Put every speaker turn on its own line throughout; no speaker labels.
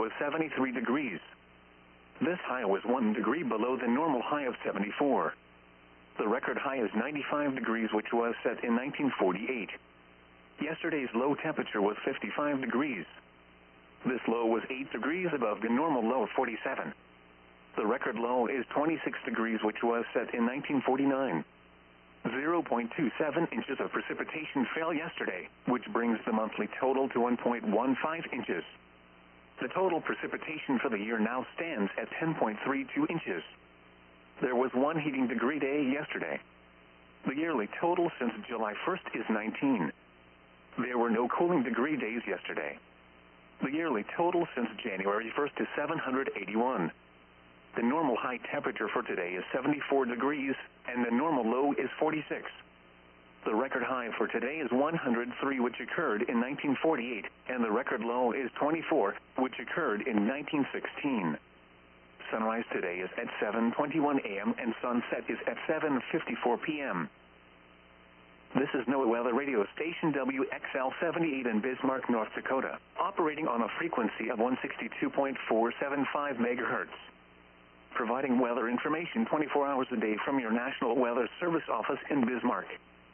was 73 degrees. This high was 1 degree below the normal high of 74. The record high is 95 degrees, which was set in 1948. Yesterday's low temperature was 55 degrees. This low was 8 degrees above the normal low of 47. The record low is 26 degrees, which was set in 1949. 0.27 inches of precipitation fell yesterday, which brings the monthly total to 1.15 inches. The total precipitation for the year now stands at 10.32 inches. There was one heating degree day yesterday. The yearly total since July 1st is 19. There were no cooling degree days yesterday. The yearly total since January 1st is 781. The normal high temperature for today is 74 degrees, and the normal low is 46. The record high for today is 103, which occurred in 1948, and the record low is 24, which occurred in 1916. Sunrise today is at 7:21 a.m. and sunset is at 7:54 p.m. This is NOAA Weather Radio Station WXL-78 in Bismarck, North Dakota, operating on a frequency of 162.475 megahertz. Providing weather information 24 hours a day from your National Weather Service office in Bismarck.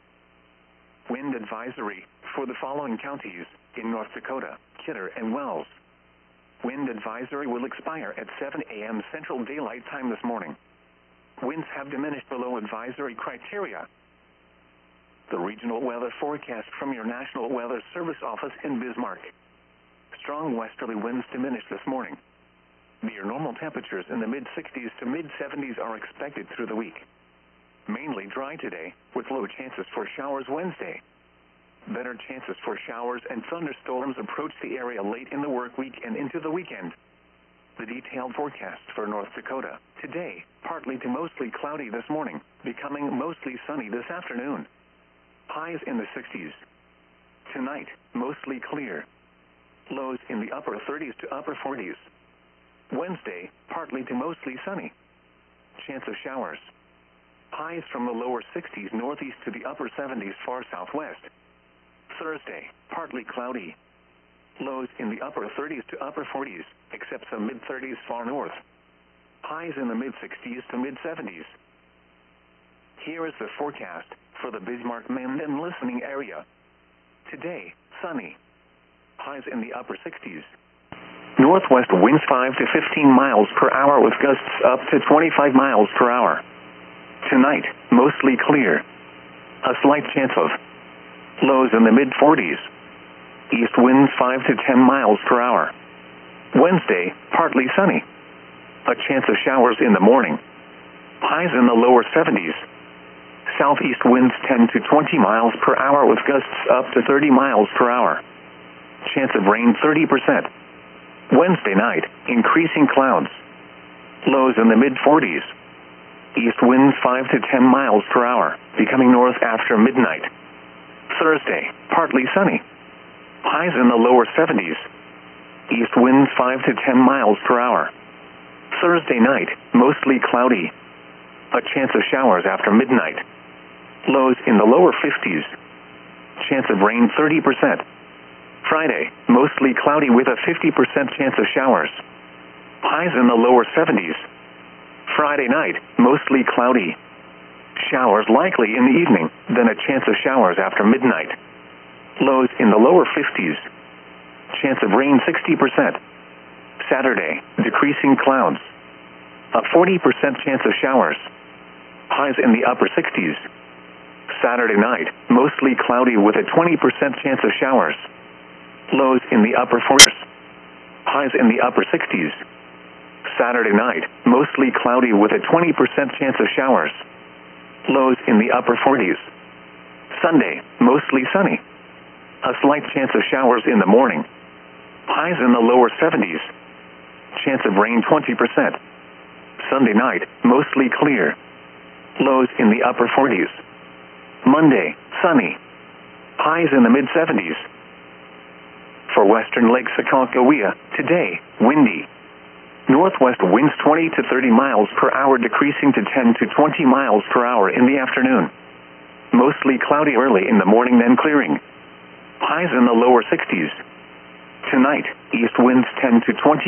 Wind advisory for the following counties in North Dakota: Kidder and Wells. Wind advisory will expire at 7 a.m. Central Daylight Time this morning. Winds have diminished below advisory criteria. The regional weather forecast from your National Weather Service office in Bismarck. Strong westerly winds diminished this morning. Near normal temperatures in the mid-60s to mid-70s are expected through the week. Mainly dry today, with low chances for showers Wednesday. Better chances for showers and thunderstorms approach the area late in the work week and into the weekend. The detailed forecast for North Dakota. Today, partly to mostly cloudy this morning, becoming mostly sunny this afternoon. Highs in the 60s. Tonight, mostly clear. Lows in the upper 30s to upper 40s. Wednesday, partly to mostly sunny. Chance of showers. Highs from the lower 60s northeast to the upper 70s far southwest. Thursday, partly cloudy. Lows in the upper 30s to upper 40s, except some mid-30s far north. Highs in the mid-60s to mid-70s. Here is the forecast for the Bismarck-Menden listening area. Today, sunny. Highs in the upper 60s. Northwest winds 5 to 15 miles per hour with gusts up to 25 miles per hour. Tonight, mostly clear. A slight chance of lows in the mid-40s. East winds 5 to 10 miles per hour. Wednesday, partly sunny. A chance of showers in the morning. Highs in the lower 70s. Southeast winds 10 to 20 miles per hour with gusts up to 30 miles per hour. Chance of rain 30%. Wednesday night, increasing clouds. Lows in the mid-40s. East winds 5 to 10 miles per hour, becoming north after midnight. Thursday, partly sunny. Highs in the lower 70s. East winds 5 to 10 miles per hour. Thursday night, mostly cloudy. A chance of showers after midnight. Lows in the lower 50s. Chance of rain 30%. Friday, mostly cloudy with a 50% chance of showers. Highs in the lower 70s. Friday night, mostly cloudy. Showers likely in the evening, then a chance of showers after midnight. Lows in the lower 50s. Chance of rain 60%. Saturday, decreasing clouds. A 40% chance of showers. Highs in the upper 60s. Saturday night, mostly cloudy with a 20% chance of showers. Lows in the upper 40s. Highs in the upper 60s. Saturday night, mostly cloudy with a 20% chance of showers. Lows in the upper 40s. Sunday, mostly sunny. A slight chance of showers in the morning. Highs in the lower 70s. Chance of rain 20%. Sunday night, mostly clear. Lows in the upper 40s. Monday, sunny. Highs in the mid-70s. For western Lake Sakoncohia, today, windy. Northwest winds 20 to 30 miles per hour, decreasing to 10 to 20 miles per hour in the afternoon. Mostly cloudy early in the morning, then clearing. Highs in the lower 60s. Tonight, east winds 10 to 20